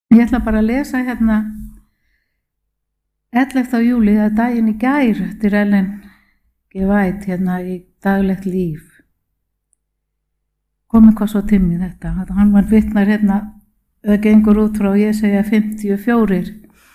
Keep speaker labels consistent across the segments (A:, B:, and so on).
A: Ég ætla bara að lesa hérna 11. júli, það er daginn í gær, eftir Ellen G. White hérna í daglegt líf. Kom eitthvað svo til mig þetta. Hann var vitnar hérna, það gengur út frá Jesaja 54.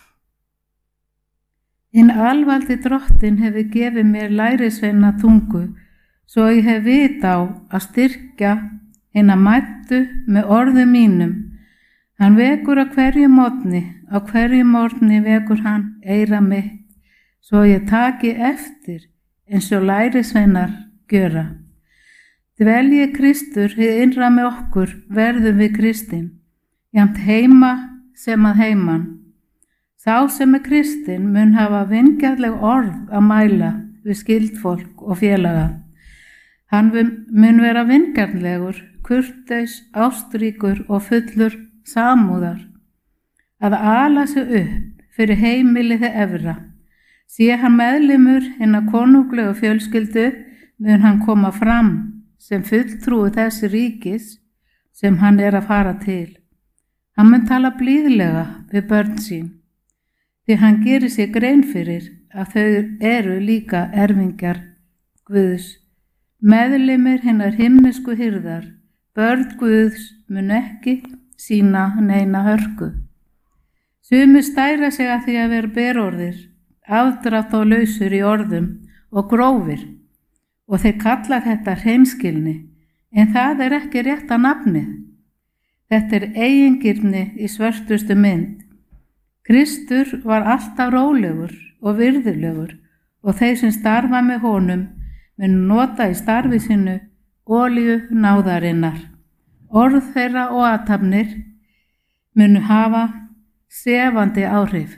A: Hinn alvaldi drottin hefur gefið mér lærisveina tungu, svo ég hef vit á að styrkja hina mættu með orðum mínum. Hann vekur á hverju morgni vekur hann eyra mitt, svo ég taki eftir eins og lærisveinar gjöra. Dvelji Kristur hið innra með okkur, verðum við Kristin, jafnt heima sem að heiman. Sá sem er Kristin mun hafa vingjarleg orð að mæla við skyldfólk og félaga. Hann mun vera vingjarlegur, kurteis, ástríkur og fullur samúðar, að ala sig upp fyrir heimilið efra. Sé hann meðlimur hinna konunglegu fjölskyldu, mun hann koma fram sem fulltrúi þess ríkis sem hann er að fara til. Hann mun tala blíðlega við börn sín, því hann gerir sér grein fyrir að þau eru líka erfingjar Guðs. Meðlimir hinnar himnesku hirðar, börn Guðs mun ekki sína neina hörku. Sumir stæra sig að því að vera berorðir, afdrátt og lausur í orðum og grófir, og þeir kalla þetta hreinskilni, en það er ekki rétta nafnið. Þetta er eigingirni í svörtustu mynd. Kristur var alltaf rólegur og virðulegur, og þeir sem starfa með honum mun nota í starfi sínu olíu náðarinnar. Orð þeirra og athafnir munu hafa sefandi áhrif.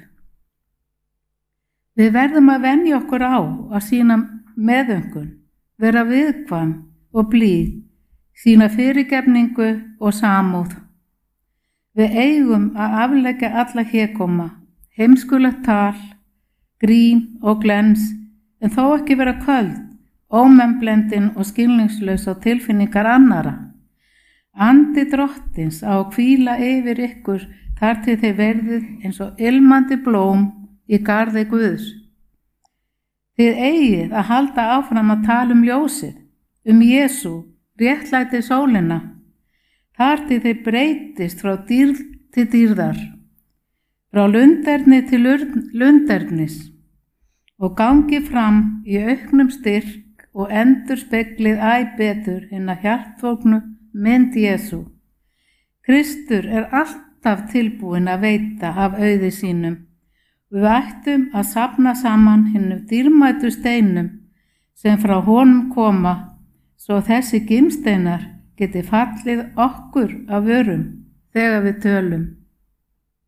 A: Við verðum að venja okkur á að sýna meðöngun, vera viðkvæm og blíð, sýna fyrirgefningu og samúð. Við eigum að afleggja alla hégóma, heimskulegt tal, grín og glens, en þó ekki vera köld, ómennblendin og skilningslaus á tilfinningar annara. Andi drottins á að hvíla yfir ykkur þar til þið verðið eins og ilmandi blóm í garði Guðs. Þið eigið að halda áfram að tala ljósið, Jesú, réttlæti sólina, þar til þið breytist frá dýrð til dýrðar, frá lunderni til lundernis, og gangi fram í auknum styrk og endurspeglið æ betur hinna hjartfólgnu mynd Jesú. Kristur er alltaf tilbúinn að veita af auði sínum. Við ættum að safna saman hinnum dýrmætu steinum sem frá honum koma, svo þessi gimsteinar geti fallið okkur af vörum þegar við tölum.